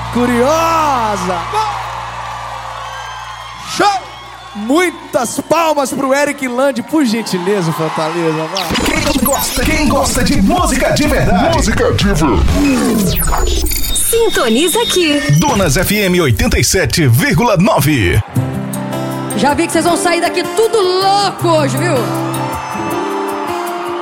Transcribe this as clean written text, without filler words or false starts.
Curiosa. Show! Muitas palmas pro Eric Lande, por gentileza, Fortaleza. Quem gosta de música de verdade? Música de verdade. Sintoniza aqui. Donas FM 87,9. Já vi que vocês vão sair daqui tudo louco hoje, viu?